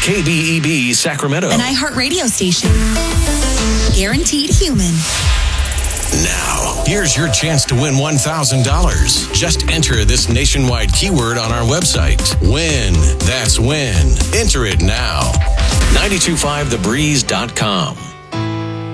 KBEB Sacramento. An iHeartRadio station. Guaranteed human. Now, here's your chance to win $1,000. Just enter this nationwide keyword on our website. Win. That's win. Enter it now. 925thebreeze.com.